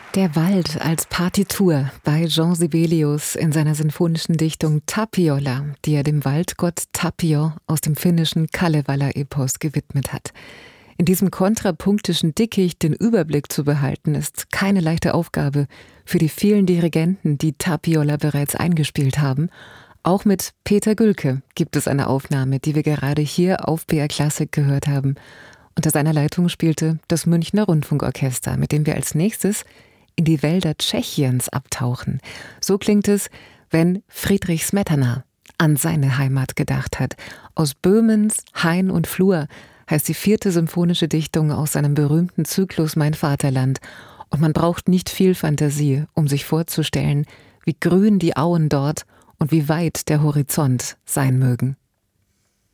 Der Wald als Partitur bei Jean Sibelius in seiner sinfonischen Dichtung Tapiola, die er dem Waldgott Tapio aus dem finnischen Kalevala-Epos gewidmet hat. In diesem kontrapunktischen Dickicht den Überblick zu behalten, ist keine leichte Aufgabe für die vielen Dirigenten, die Tapiola bereits eingespielt haben. Auch mit Peter Gülke gibt es eine Aufnahme, die wir gerade hier auf BR Klassik gehört haben. Unter seiner Leitung spielte das Münchner Rundfunkorchester, mit dem wir als nächstes in die Wälder Tschechiens abtauchen. So klingt es, wenn Friedrich Smetana an seine Heimat gedacht hat. Aus Böhmens Hain und Flur heißt die 4. symphonische Dichtung aus seinem berühmten Zyklus Mein Vaterland. Und man braucht nicht viel Fantasie, um sich vorzustellen, wie grün die Auen dort und wie weit der Horizont sein mögen.